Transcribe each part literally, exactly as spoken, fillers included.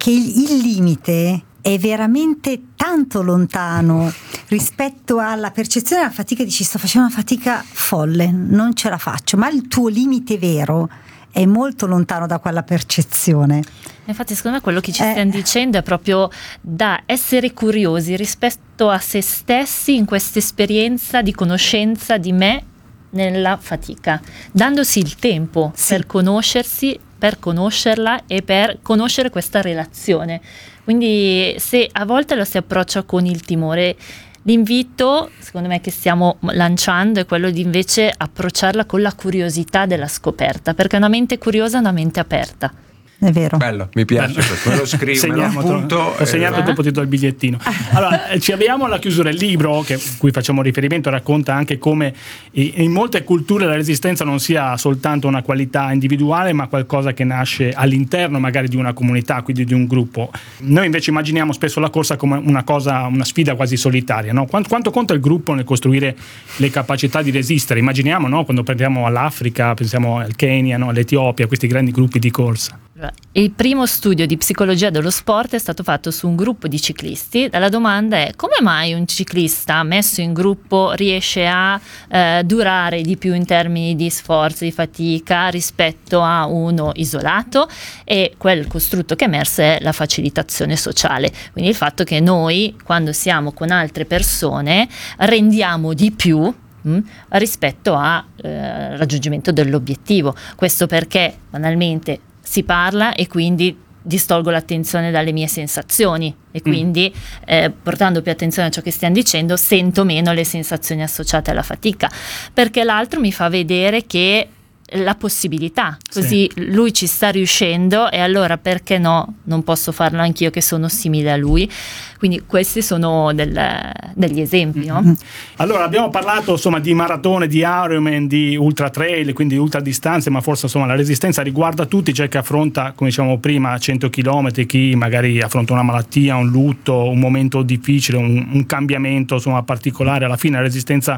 che il, il limite è veramente tanto lontano rispetto alla percezione della fatica. Dici, sto facendo una fatica folle, non ce la faccio, ma il tuo limite vero è molto lontano da quella percezione. Infatti secondo me quello che ci eh. stiamo dicendo è proprio da essere curiosi rispetto a se stessi in questa esperienza di conoscenza di me nella fatica, dandosi il tempo sì. per conoscersi, per conoscerla e per conoscere questa relazione. Quindi se a volte lo si approccia con il timore, l'invito secondo me che stiamo lanciando è quello di invece approcciarla con la curiosità della scoperta, perché una mente curiosa è una mente aperta. È vero. Bello, mi piace questo, me lo scrivo, me lo appunto. Ho segnato eh. dopo ti do il bigliettino. Allora, ci avviamo alla chiusura. Il libro, che cui facciamo riferimento, racconta anche come in molte culture la resistenza non sia soltanto una qualità individuale, ma qualcosa che nasce all'interno magari di una comunità, quindi di un gruppo. Noi invece immaginiamo spesso la corsa come una cosa, una sfida quasi solitaria, no? Quanto, quanto conta il gruppo nel costruire le capacità di resistere? Immaginiamo, no? Quando pensiamo all'Africa, pensiamo al Kenya, no? All'Etiopia, questi grandi gruppi di corsa. Il primo studio di psicologia dello sport è stato fatto su un gruppo di ciclisti. La domanda è: come mai un ciclista messo in gruppo riesce a eh, durare di più in termini di sforzo, di fatica rispetto a uno isolato? E quel costrutto che è emerso è la facilitazione sociale, quindi il fatto che noi quando siamo con altre persone rendiamo di più mh, rispetto al eh, raggiungimento dell'obiettivo. Questo perché banalmente si parla e quindi distolgo l'attenzione dalle mie sensazioni e quindi mm. eh, portando più attenzione a ciò che stiamo dicendo sento meno le sensazioni associate alla fatica, perché l'altro mi fa vedere che la possibilità, così sì. lui ci sta riuscendo e allora perché no, non posso farlo anch'io che sono simile a lui. Quindi questi sono del, degli esempi, no? Mm-hmm. Allora abbiamo parlato insomma di maratone, di Ironman, di ultra trail, quindi ultra distanze, ma forse insomma la resistenza riguarda tutti, c'è chi affronta, come dicevamo prima, cento chilometri, chi magari affronta una malattia, un lutto, un momento difficile, un, un cambiamento insomma particolare. Alla fine la resistenza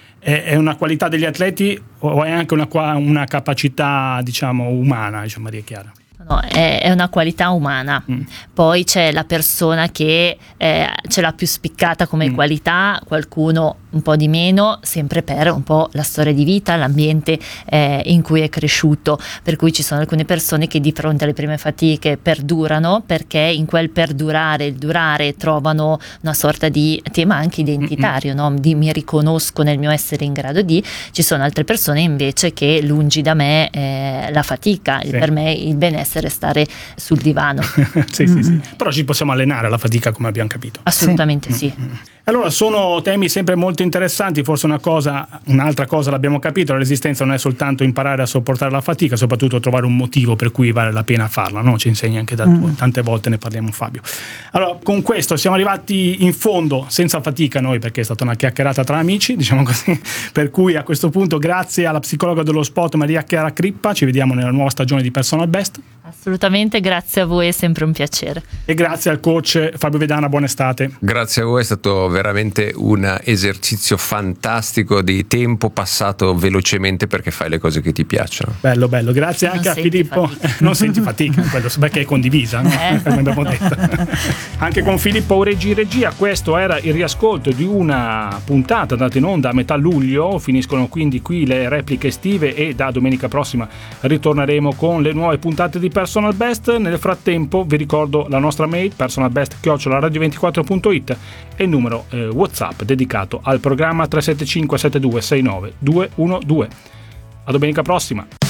è una qualità degli atleti o è anche una, una capacità diciamo umana, diciamo Maria Chiara? No, è, è una qualità umana. Mm. Poi c'è la persona che eh, ce l'ha più spiccata come mm. qualità, qualcuno un po' di meno, sempre per un po' la storia di vita, l'ambiente eh, in cui è cresciuto, per cui ci sono alcune persone che di fronte alle prime fatiche perdurano, perché in quel perdurare, il durare, trovano una sorta di tema anche identitario, mm-hmm. no? Di mi riconosco nel mio essere in grado di. Ci sono altre persone invece che lungi da me eh, la fatica, sì. per me il benessere è stare sul divano. sì, mm-hmm. sì, sì. Però ci possiamo allenare alla fatica, come abbiamo capito. Assolutamente sì. sì. Mm-hmm. Allora sono temi sempre molto interessanti, forse una cosa, un'altra cosa l'abbiamo capito, la resistenza non è soltanto imparare a sopportare la fatica, soprattutto trovare un motivo per cui vale la pena farla, no? Ci insegna anche da tu, mm. tante volte ne parliamo Fabio. Allora con questo siamo arrivati in fondo, senza fatica noi, perché è stata una chiacchierata tra amici, diciamo così, per cui a questo punto grazie alla psicologa dello sport Maria Chiara Crippa, ci vediamo nella nuova stagione di Personal Best. Assolutamente, grazie a voi, è sempre un piacere. E grazie al coach Fabio Vedana, buona estate. Grazie a voi, è stato veramente un esercizio fantastico di tempo passato velocemente perché fai le cose che ti piacciono. Bello, bello, grazie non anche a Filippo. Fatica. Non senti fatica, quello, perché è condivisa, no? Eh. Come abbiamo detto. Anche con Filippo Ureggi regia, questo era il riascolto di una puntata andata in onda a metà luglio, finiscono quindi qui le repliche estive e da domenica prossima ritorneremo con le nuove puntate di Personal Best. Nel frattempo vi ricordo la nostra mail personalbest chiocciola radio ventiquattro punto it e il numero eh, WhatsApp dedicato al programma tre sette cinque sette due sei nove due uno due. A domenica prossima.